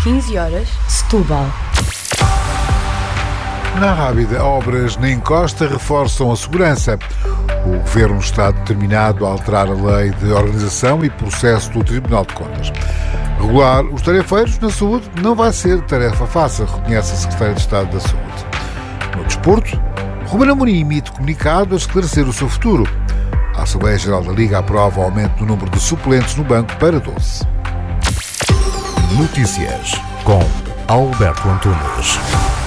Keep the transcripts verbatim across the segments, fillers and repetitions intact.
quinze horas, Setúbal. Na Rábida, obras na encosta reforçam a segurança. O Governo está determinado a alterar a lei de organização e processo do Tribunal de Contas. Regular os tarefeiros na saúde não vai ser tarefa fácil, reconhece a Secretária de Estado da Saúde. No desporto, Ruben Amorim emite comunicado a esclarecer o seu futuro. A Assembleia Geral da Liga aprova o aumento do número de suplentes no banco para doze. Notícias com Alberto Antunes.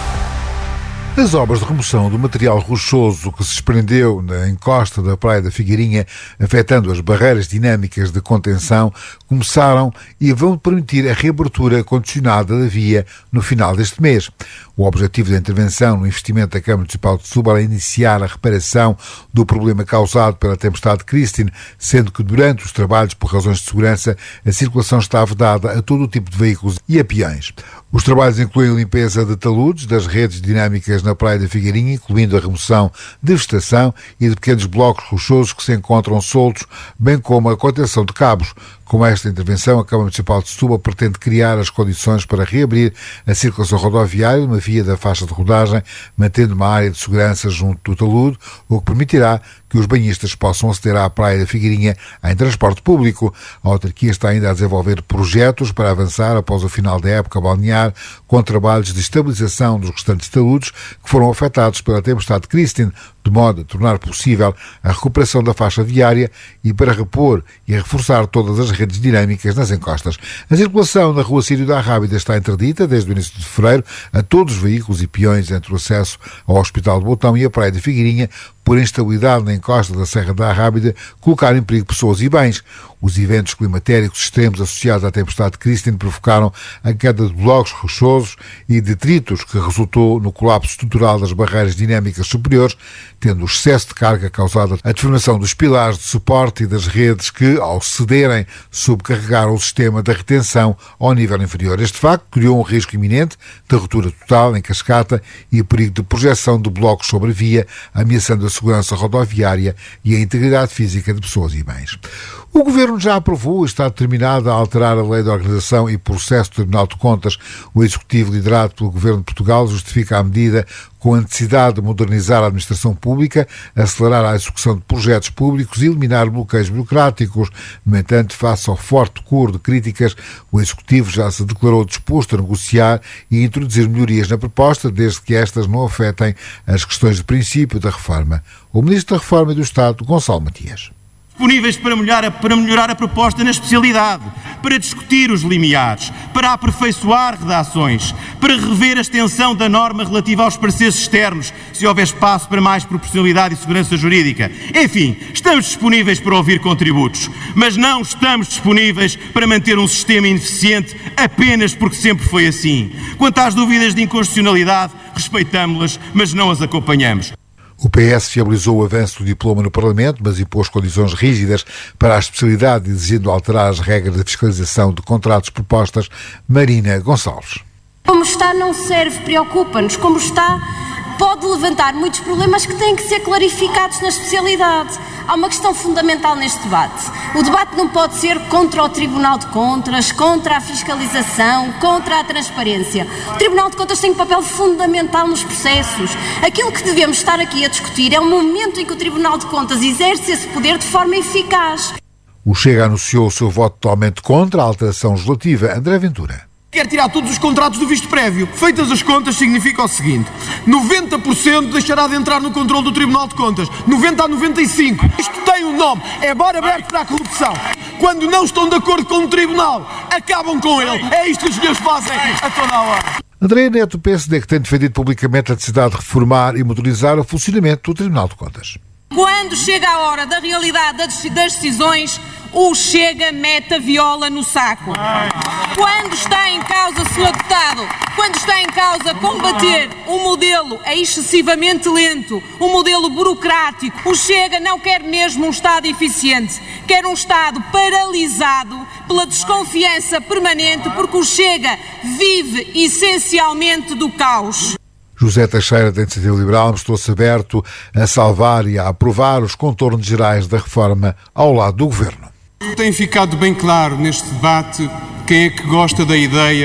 As obras de remoção do material rochoso que se desprendeu na encosta da Praia da Figueirinha, afetando as barreiras dinâmicas de contenção, começaram e vão permitir a reabertura condicionada da via no final deste mês. O objetivo da intervenção no investimento da Câmara Municipal de Setúbal é iniciar a reparação do problema causado pela tempestade Christine, sendo que durante os trabalhos por razões de segurança a circulação está vedada a todo o tipo de veículos e a peões. Os trabalhos incluem a limpeza de taludes das redes dinâmicas na Praia da Figueirinha, incluindo a remoção de vegetação e de pequenos blocos rochosos que se encontram soltos, bem como a contenção de cabos. Com esta intervenção, a Câmara Municipal de Setúbal pretende criar as condições para reabrir a circulação rodoviária numa via da faixa de rodagem, mantendo uma área de segurança junto do talude, o que permitirá que os banhistas possam aceder à Praia da Figueirinha em transporte público. A autarquia está ainda a desenvolver projetos para avançar após o final da época balnear, com trabalhos de estabilização dos restantes taludes que foram afetados pela tempestade Christine, de modo a tornar possível a recuperação da faixa viária e para repor e reforçar todas as redes dinâmicas nas encostas. A circulação na Rua Sírio da Rábida está interdita desde o início de fevereiro a todos os veículos e peões entre o acesso ao Hospital de Botão e a Praia da Figueirinha, por instabilidade na encosta da Serra da Rábida, colocar em perigo pessoas e bens. Os eventos climatéricos extremos associados à tempestade Christine provocaram a queda de blocos rochosos e detritos que resultou no colapso estrutural das barreiras dinâmicas superiores, tendo o excesso de carga causado a deformação dos pilares de suporte e das redes que, ao cederem, subcarregaram o sistema da retenção ao nível inferior. Este facto criou um risco iminente de ruptura total em cascata e perigo de projeção de blocos sobre a via, ameaçando a segurança rodoviária e a integridade física de pessoas e bens. O Governo já aprovou e está determinado a alterar a lei de organização e processo do Tribunal de Contas. O Executivo, liderado pelo Governo de Portugal, justifica a medida com a necessidade de modernizar a administração pública, acelerar a execução de projetos públicos e eliminar bloqueios burocráticos. No entanto, face ao forte coro de críticas, o Executivo já se declarou disposto a negociar e introduzir melhorias na proposta, desde que estas não afetem as questões de princípio da reforma. O Ministro da Reforma e do Estado, Gonçalo Matias. Disponíveis para melhorar, a, para melhorar a proposta na especialidade, para discutir os limiares, para aperfeiçoar redações, para rever a extensão da norma relativa aos pareceres externos, se houver espaço para mais proporcionalidade e segurança jurídica. Enfim, estamos disponíveis para ouvir contributos, mas não estamos disponíveis para manter um sistema ineficiente apenas porque sempre foi assim. Quanto às dúvidas de inconstitucionalidade, respeitamos-las, mas não as acompanhamos. O P S fiabilizou o avanço do diploma no Parlamento, mas impôs condições rígidas para a especialidade, exigindo alterar as regras de fiscalização de contratos propostas. Marina Gonçalves. Como está não serve, preocupa-nos. Como está pode levantar muitos problemas que têm que ser clarificados na especialidade. Há uma questão fundamental neste debate. O debate não pode ser contra o Tribunal de Contas, contra a fiscalização, contra a transparência. O Tribunal de Contas tem um papel fundamental nos processos. Aquilo que devemos estar aqui a discutir é o momento em que o Tribunal de Contas exerce esse poder de forma eficaz. O Chega anunciou o seu voto totalmente contra a alteração legislativa. André Ventura. Quer tirar todos os contratos do visto prévio. Feitas as contas, significa o seguinte: noventa por cento deixará de entrar no controle do Tribunal de Contas, noventa a noventa e cinco por cento. Isto tem um nome, é bar aberto para a corrupção. Quando não estão de acordo com o Tribunal, acabam com ele. É isto que os senhores fazem a toda a hora. André Neto, do P S D, que tem defendido publicamente a necessidade de reformar e modernizar o funcionamento do Tribunal de Contas. Quando chega a hora da realidade das decisões, o Chega mete a viola no saco. Quando está em causa, senhor Deputado, quando está em causa combater um modelo excessivamente lento, um modelo burocrático, o Chega não quer mesmo um Estado eficiente, quer um Estado paralisado pela desconfiança permanente, porque o Chega vive essencialmente do caos. José Teixeira, da Iniciativa Liberal, mostrou-se aberto a salvar e a aprovar os contornos gerais da reforma ao lado do Governo. Tem ficado bem claro neste debate quem é que gosta da ideia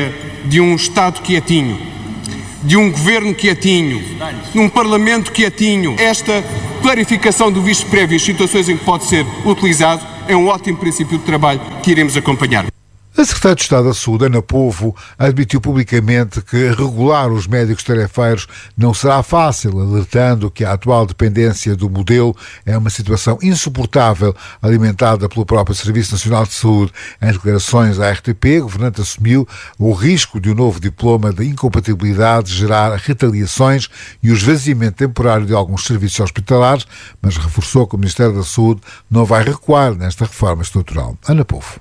de um Estado quietinho, de um governo quietinho, de um Parlamento quietinho. Esta clarificação do visto prévio e as situações em que pode ser utilizado é um ótimo princípio de trabalho que iremos acompanhar. A Secretária de Estado da Saúde, Ana Povo, admitiu publicamente que regular os médicos tarefeiros não será fácil, alertando que a atual dependência do modelo é uma situação insuportável, alimentada pelo próprio Serviço Nacional de Saúde. Em declarações à R T P, o governante assumiu o risco de um novo diploma de incompatibilidade gerar retaliações e o esvaziamento temporário de alguns serviços hospitalares, mas reforçou que o Ministério da Saúde não vai recuar nesta reforma estrutural. Ana Povo.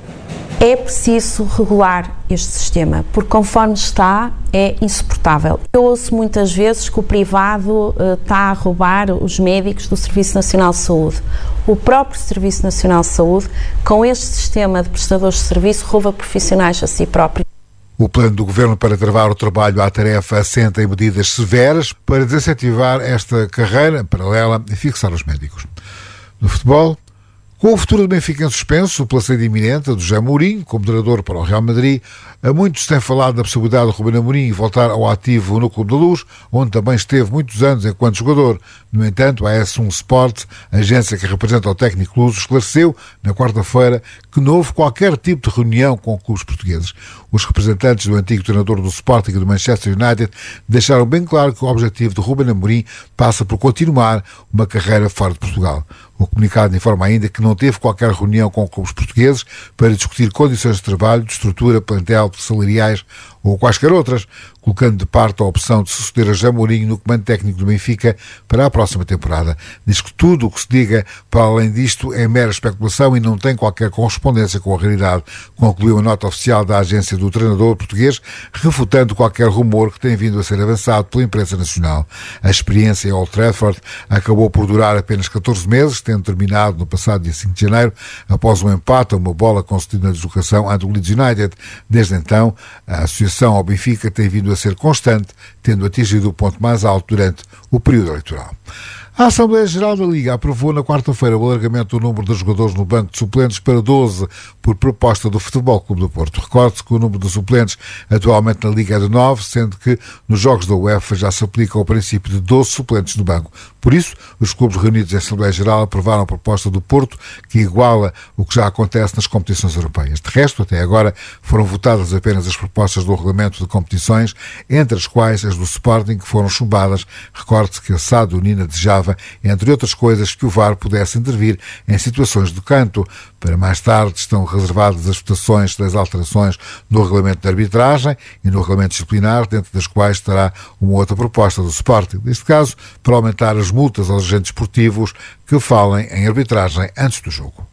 É preciso regular este sistema, porque conforme está, é insuportável. Eu ouço muitas vezes que o privado uh, está a roubar os médicos do Serviço Nacional de Saúde. O próprio Serviço Nacional de Saúde, com este sistema de prestadores de serviço, rouba profissionais a si próprio. O plano do Governo para travar o trabalho à tarefa assenta em medidas severas para desincentivar esta carreira paralela e fixar os médicos. No futebol, com o futuro do Benfica em suspenso, pela saída iminente do José Mourinho como treinador para o Real Madrid, a muitos têm falado da possibilidade de Ruben Amorim voltar ao ativo no Clube da Luz, onde também esteve muitos anos enquanto jogador. No entanto, a S um Sport, a agência que representa o técnico luso, esclareceu na quarta-feira que não houve qualquer tipo de reunião com clubes portugueses. Os representantes do antigo treinador do Sporting e do Manchester United deixaram bem claro que o objetivo de Ruben Amorim passa por continuar uma carreira fora de Portugal. O comunicado informa ainda que não teve qualquer reunião com clubes portugueses para discutir condições de trabalho, de estrutura, plantel, salariais ou quaisquer outras, colocando de parte a opção de suceder a José Mourinho no comando técnico do Benfica para a próxima temporada. Diz que tudo o que se diga para além disto é mera especulação e não tem qualquer correspondência com a realidade, concluiu a nota oficial da agência do treinador português, refutando qualquer rumor que tem vindo a ser avançado pela imprensa nacional. A experiência em Old Trafford acabou por durar apenas catorze meses, tendo terminado no passado dia cinco de janeiro, após um empate a uma bola concedida na deslocação ante o Leeds United. Desde então, a associação ao Benfica tem vindo a ser constante, tendo atingido o ponto mais alto durante o período eleitoral. A Assembleia Geral da Liga aprovou na quarta-feira o alargamento do número de jogadores no banco de suplentes para doze, por proposta do Futebol Clube do Porto. Recorde-se que o número de suplentes atualmente na Liga é de nove, sendo que nos jogos da UEFA já se aplica o princípio de doze suplentes no banco. Por isso, os clubes reunidos em Assembleia Geral aprovaram a proposta do Porto, que iguala o que já acontece nas competições europeias. De resto, até agora, foram votadas apenas as propostas do regulamento de competições, entre as quais as do Sporting, que foram chumbadas. Recorde-se que a S A D Unina desejava, entre outras coisas, que o V A R pudesse intervir em situações de canto. Para mais tarde estão reservadas as votações das alterações no regulamento de arbitragem e no regulamento disciplinar, dentro das quais estará uma outra proposta do Sporting. Neste caso, para aumentar as multas aos agentes esportivos que falem em arbitragem antes do jogo.